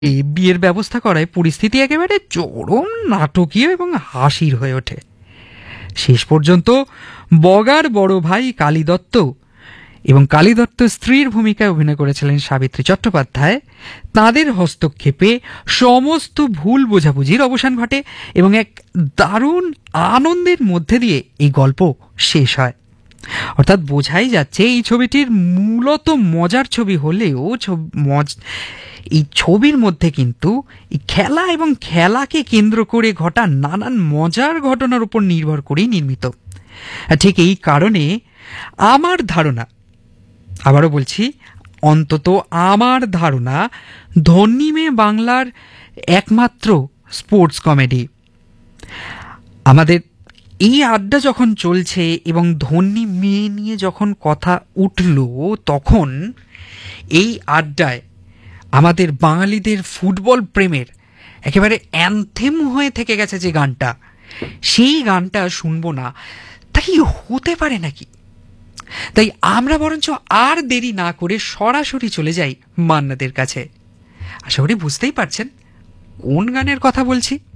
এই বিয়ের ব্যবস্থা করায় পরিস্থিতি একেবারে চরম নাটকীয় এবং হাসির হয়ে ওঠে। শেষ পর্যন্ত বগার বড় ভাই কালী দত্ত এবং কালী দত্ত স্ত্রীর ভূমিকায় অভিনয় করেছিলেন সাবিত্রী চট্টোপাধ্যায়। তাদের হস্তক্ষেপে সমস্ত ভুল বোঝাবুঝির অবসান ঘটে এবং এক দারুণ আনন্দের মধ্যে দিয়ে এই গল্প শেষ হয়। অর্থাৎ বোঝাই যাচ্ছে এই ছবিটির মূলত মজার ছবি হলেও এই ছবির মধ্যে কিন্তু এই খেলা এবং খেলাকে কেন্দ্র করে ঘটা নানান মজার ঘটনার উপর নির্ভর করেই নির্মিত। ঠিক এই কারণে আমার ধারণা, আবারও বলছি, অন্তত আমার ধারণা, ধন্যী মেয়ে বাংলার একমাত্র স্পোর্টস কমেডি। আমাদের এই আড্ডা যখন চলছে এবং ধন্যী মেয়ে নিয়ে যখন কথা উঠল, তখন এই আড্ডায় আমাদের বাঙালিদের ফুটবল প্রেমের একেবারে অ্যানথেম হয়ে থেকে গেছে যে গানটা, সেই গানটা শুনবো না তাই হতে পারে নাকি? তাই আমরা বরঞ্চ আর দেরি না করে সরাসরি চলে যাই মান্নাদের কাছে। আশা করি বুঝতেই পারছেন কোন গানের কথা বলছি।